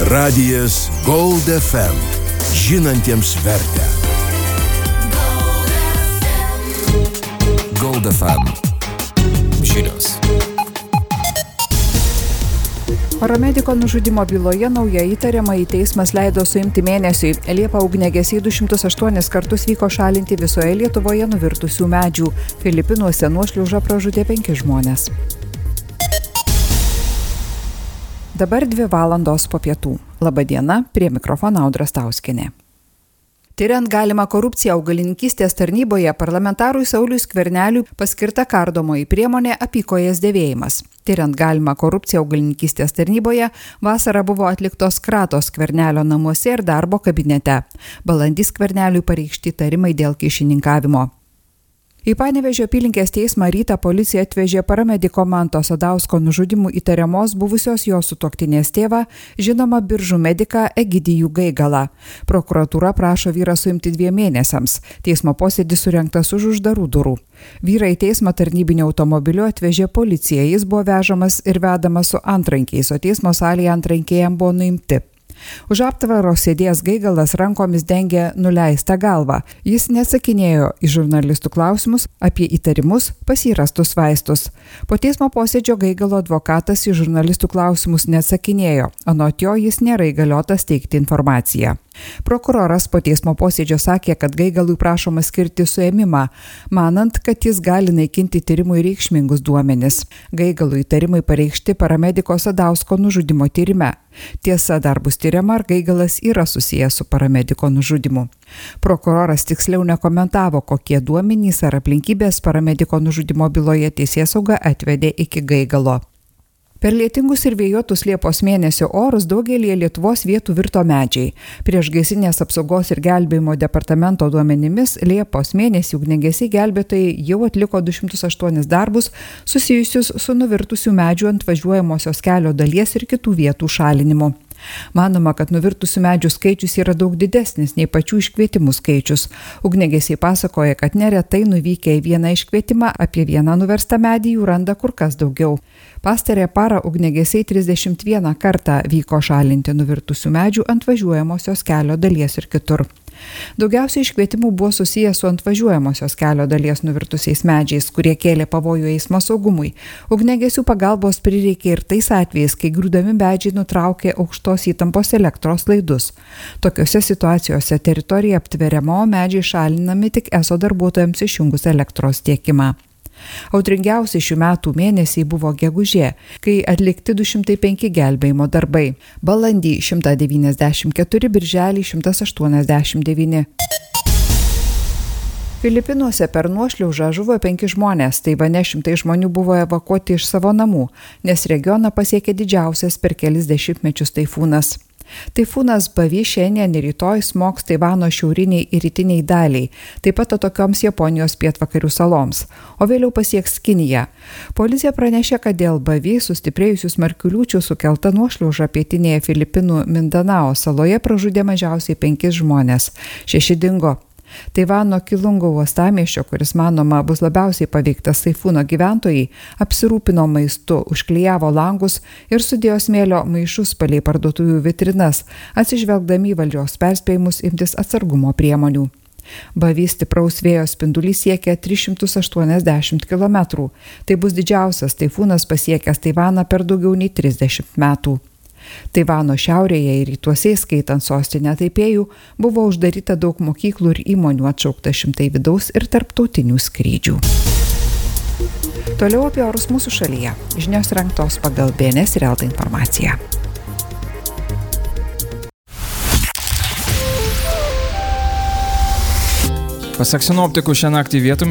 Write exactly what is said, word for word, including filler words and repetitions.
Radijas Gold F M. Žinantiems vertę. Gold F M. Žinios. Paramediko nužudymo byloje naują įtariamąjį teismas leido suimti mėnesiui. Liepą ugniagesiai du šimtus aštuonis kartus vyko šalinti visoje Lietuvoje nuvirtusių medžių. Filipinuose nuošliauža pražudė penkis žmones. Dabar dvi valandos po pietų. Labadiena, prie mikrofono Audra Stauskienė. Tiriant galimą korupciją augalininkystės tarnyboje, parlamentarui Sauliui Skverneliui paskirta kardomoji priemonė apykojės dėvėjimas. Tiriant galimą korupciją augalininkystės tarnyboje, vasarą buvo atliktos kratos Skvernelio namuose ir darbo kabinete. Balandį Skverneliui pareikšti įtarimai dėl kyšininkavimo. Į Panevėžio apylinkės teismą rytą policija atvežė paramediko Manto Sadausko nužudymų įtariamos buvusios jo sutuoktinės tėvą, žinoma Biržų mediką Egidijų Gaigalą. Prokuratūra prašo vyrą suimti dviem mėnesiams. Teismo posėdis surengtas už uždarų durų. Vyrą į teismą tarnybinio automobiliu atvežė policija. Jis buvo vežamas ir vedamas su antrankiais, o teismo salėje antrankiai jam buvo nuimti. Už aptvaros sėdėjęs Gaigalas rankomis dengė nuleistą galvą. Jis neatsakinėjo į žurnalistų klausimus apie įtarimus pasirastus vaistus. Po teismo posėdžio Gaigalo advokatas į žurnalistų klausimus neatsakinėjo, anot jo jis nėra įgaliotas teikti informaciją. Prokuroras po teismo posėdžio sakė, kad Gaigalui prašoma skirti suėmimą, manant, kad jis gali naikinti tyrimui reikšmingus duomenis. Gaigalui įtarimai pareikšti paramediko Sadausko nužudymo tyrime. Tiesa, dar bus tyriama, ar Gaigalas yra susijęs su paramediko nužudymu. Prokuroras tiksliau nekomentavo, kokie duomenys ar aplinkybės paramediko nužudymo byloje teisėsauga atvedė iki Gaigalo. Per lietingus ir vėjuotus Liepos mėnesio orus daugelį Lietuvos vietų virto medžiai. Priešgaisrinės apsaugos ir gelbėjimo departamento duomenimis Liepos mėnesį ugniagesiai gelbėtojai jau atliko du šimtus aštuonis darbus susijusius su nuvirtusių medžių ant važiuojamosios kelio dalies ir kitų vietų šalinimu. Manoma, kad nuvirtusių medžių skaičius yra daug didesnis nei pačių iškvietimų skaičius. Ugniagesiai pasakoja, kad neretai nuvykę į vieną iškvietimą apie vieną nuverstą medį jų randa kur kas daugiau. Pastarąją parą ugniagesiai trisdešimt vieną kartą vyko šalinti nuvirtusių medžių ant važiuojamosios kelio dalies ir kitur. Daugiausiai iškvietimų buvo susijęs su ant važiuojamosios kelio dalies nuvirtusiais medžiais, kurie kėlė pavojų eismo saugumui. Ugniagesių pagalbos prireikė ir tais atvejais, kai griūdami medžiai nutraukė aukštos įtampos elektros laidus. Tokiose situacijose teritorija aptveriama, o medžiai šalinami tik eso darbuotojams išjungus elektros tiekimą. Audringiausi šių metų mėnesiai buvo gegužė, kai atlikti du šimtai penki gelbėjimo darbai. Balandį šimtas devyniasdešimt keturi, birželį šimtas aštuoniasdešimt devyni. Filipinuose per nuošliaužą žuvo penki žmonės, Taivane šimtai žmonių buvo evakuoti iš savo namų, nes regioną pasiekė didžiausias per kelis dešimtmečius taifūnas. Taifūnas Bavi šiandien ir rytoj smogs Taivano šiauriniai ir rytiniai daliai, taip pat atokioms Japonijos pietvakarių saloms, o vėliau pasieks Kiniją. Policija pranešė, kad dėl Bavi sustiprėjusių smarkių liūčių sukelta nuošliauža pietinėje Filipinų Mindanao saloje pražudė mažiausiai penkis žmones, šeši dingo. Taivano Kilungo uostamiesčio, kuris manoma bus labiausiai paveiktas taifūno gyventojai, apsirūpino maistu, užklijavo langus ir sudėjo smėlio maišus palei parduotuvių vitrinas, atsižvelgdami į valdžios perspėjimus imtis atsargumo priemonių. Bavi stipraus vėjo spindulys siekia tris šimtus aštuoniasdešimt kilometrų. Tai bus didžiausias taifūnas pasiekęs Taivaną per daugiau nei trisdešimt metų. Taivano šiaurėje ir rytuose, skaitant sostinę Taipėjų, buvo uždaryta daug mokyklų ir įmonių, atšaukta šimtai vidaus ir tarptautinių skrydžių. Toliau apie orus mūsų šalyje. Žinios rengtos pagal B N S ir Elta informaciją. Pasak sinoptikų, šią naktį vietomis